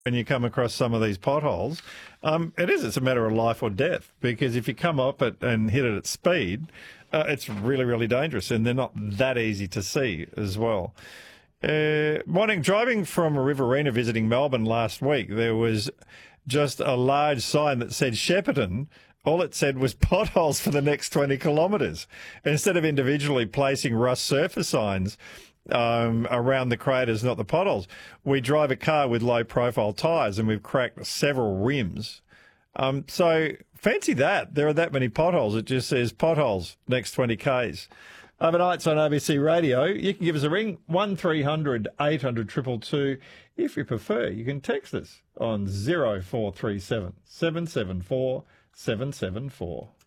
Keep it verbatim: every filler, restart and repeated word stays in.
when you come across some of these potholes, um, it is, it's a matter of life or death, because if you come up it and hit it at speed, uh, it's really, really dangerous, and they're not that easy to see as well. Uh, morning, driving from Riverina visiting Melbourne last week, there was just a large sign that said Shepparton. All it said was potholes for the next twenty kilometres. Instead of individually placing rust surface signs um, around the craters, not the potholes, we drive a car with low-profile tyres and we've cracked several rims. Um, so fancy that. There are that many potholes. It just says potholes next twenty kays. Overnight's on A B C Radio. You can give us a ring, one three hundred eight hundred two two two. If you prefer, you can text us on zero four three seven seven seven four seven seven four.